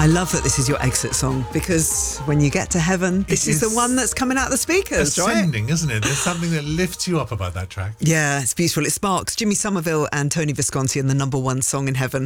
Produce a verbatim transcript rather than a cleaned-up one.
I love that this is your exit song, because when you get to heaven, this is, is the one that's coming out of the speakers, ascending, right? Isn't it? There's something that lifts you up about that track. Yeah, it's beautiful. It sparks Jimmy Somerville and Tony Visconti and the number one song in heaven.